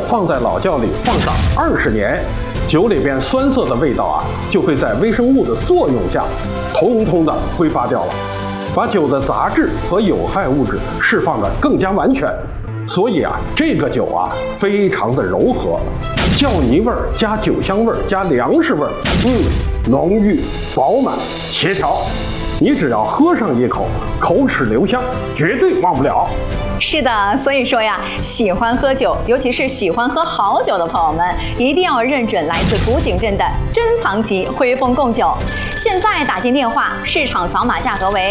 放在老窖里放上20年，酒里边酸涩的味道啊，就会在微生物的作用下，通通的挥发掉了，把酒的杂质和有害物质释放得更加完全。所以啊，这个酒啊，非常的柔和，酵泥味儿加酒香味儿加粮食味儿，浓郁饱满协调。你只要喝上一口，口齿留香，绝对忘不了。 是的，所以说呀，喜欢喝酒，尤其是喜欢喝好酒的朋友们，一定要认准来自古井镇的珍藏级徽丰贡酒。现在打进电话，市场扫码价格为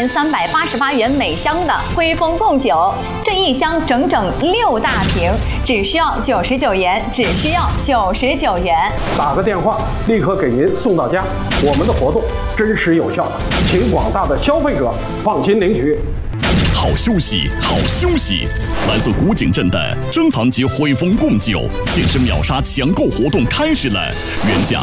2388元每箱的徽丰贡酒，这一箱整整6大瓶，只需要99元，只需要99元。 打个电话，立刻给您送到家。我们的活动真实有效，请广大的消费者放心领取。 好休息，好休息！来自古井镇的珍藏级徽丰贡酒限时秒杀抢购活动开始了，原价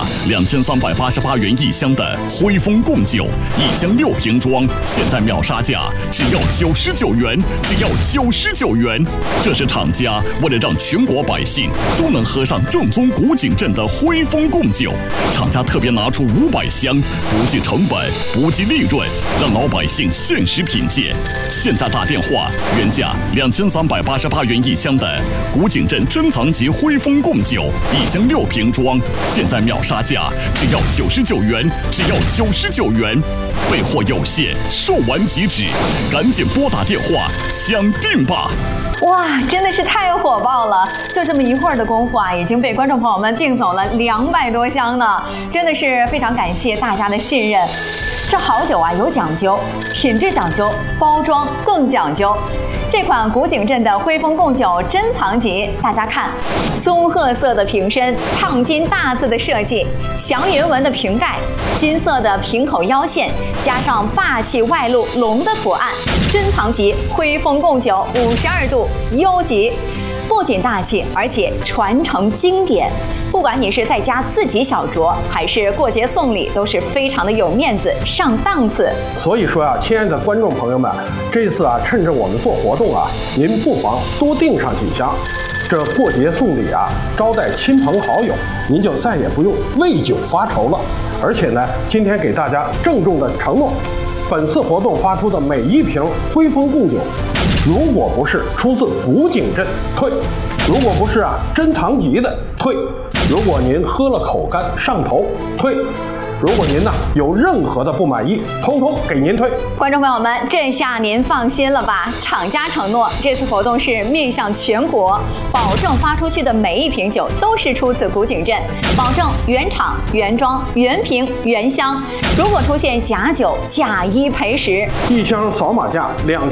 2388元一箱的徽丰贡酒，一箱6瓶装，现在秒杀价只要99元，只要99元。这是厂家为了让全国百姓都能喝上正宗古井镇的徽丰贡酒，厂家特别拿出500箱，不计成本，不计利润，让老百姓限时品鉴。现在打电话，原价2388元一箱的古井镇珍藏级徽丰贡酒，一箱6瓶装，现在秒杀价只要99元，只要99元。备货有限，售完即止，赶紧拨打电话抢订吧！ 哇，真的是太火爆了！就这么一会儿的功夫啊，已经被观众朋友们订走了200多箱呢，真的是非常感谢大家的信任。这好酒啊有讲究，品质讲究，包装更讲究。这款古井镇的徽丰贡酒珍藏级，大家看，棕褐色的瓶身，烫金大字的设计，祥云纹的瓶盖，金色的瓶口腰线，加上霸气外露龙的图案，珍藏级徽丰贡酒52度优级。不仅大气，而且传承经典。不管你是在家自己小酌，还是过节送礼，都是非常的有面子、上档次。 所以说啊，亲爱的观众朋友们，这次啊，趁着我们做活动啊，您不妨多订上几箱。这过节送礼啊，招待亲朋好友，您就再也不用为酒发愁了。而且呢，今天给大家郑重的承诺，本次活动发出的每一瓶徽丰贡酒，如果不是出自古井镇，退；如果不是啊珍藏级的，退；如果您喝了口干上头，退；如果您呢有任何的不满意，通通给您退。 观众朋友们，这下您放心了吧？厂家承诺，这次活动是面向全国，保证发出去的每一瓶酒都是出自古井镇，保证原厂、原装、原瓶、原箱。如果出现假酒，假一赔10。 一箱扫码价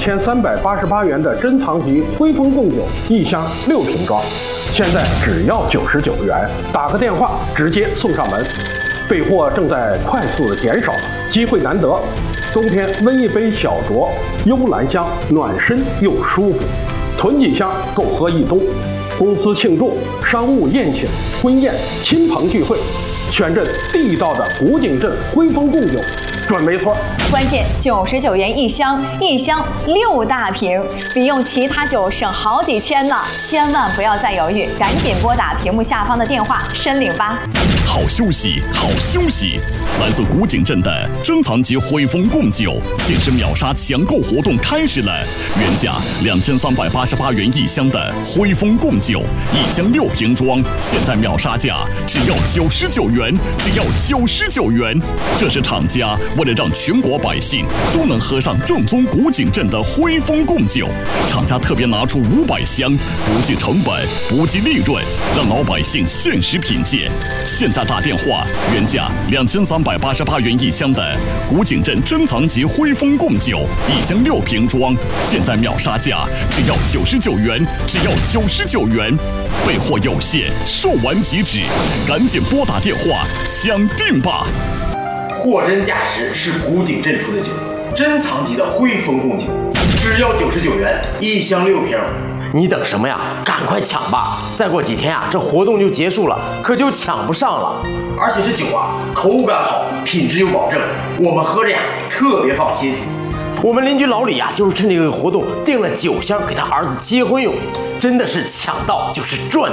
2388元的珍藏级徽丰贡酒，一箱6瓶装，现在只要99元，打个电话直接送上门。备货正在快速的减少，机会难得。冬天温一杯小酌，幽兰香，暖身又舒服，囤几箱够喝一冬。公司庆祝、商务宴请、婚宴、亲朋聚会，选这地道的古井镇徽丰贡酒，准没错。 关键99元一箱，一箱6大瓶，比用其他酒省好几千呢！千万不要再犹豫，赶紧拨打屏幕下方的电话申领吧。 好休息，好休息！来自古井镇的珍藏级徽丰贡酒限时秒杀抢购活动开始了，原价2388元一箱的徽丰贡酒，一箱6瓶装，现在秒杀价只要99元，只要99元。这是厂家为了让全国百姓都能喝上正宗古井镇的徽丰贡酒，厂家特别拿出500箱，不计成本，不计利润，让老百姓限时品鉴。现在打电话，原价2388元一箱的古井镇珍藏级徽丰贡酒，一箱6瓶装，现在秒杀价只要99元，只要99元。备货有限，售完即止，赶紧拨打电话抢订吧！ 货真价实是古井镇出的酒，珍藏级的徽丰贡酒，只要99元，一箱6瓶。 你等什么呀？赶快抢吧！再过几天啊，这活动就结束了，可就抢不上了。 而且这酒啊，口感好，品质有保证，我们喝着呀特别放心。 我们邻居老李啊，就是趁这个活动订了9箱给他儿子结婚用，真的是抢到就是赚